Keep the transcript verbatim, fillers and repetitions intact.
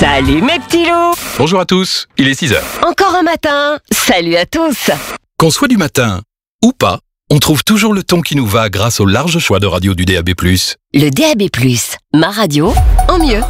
Salut mes petits loups. Bonjour à tous, il est six heures. Encore un matin. Salut à tous. Qu'on soit du matin ou pas, on trouve toujours le ton qui nous va grâce au large choix de radio du D A B plus. Le D A B plus, ma radio en mieux.